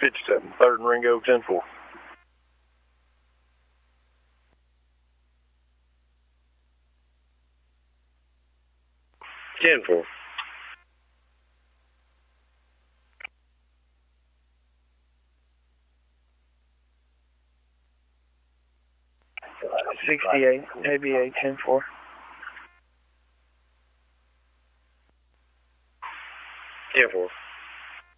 57, 3rd and Ringo, 10-4. Ten-4. 68, ABA 10-4. 10-4.